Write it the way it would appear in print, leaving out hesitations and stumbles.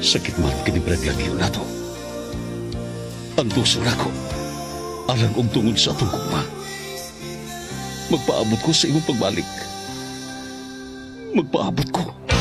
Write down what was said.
Sakit man kinibrag-lagyo na to. Ang puso na ko, alang og tungod sa atong gugma. Magpaabot ko sa imong pagbalik. Magpaabot ko.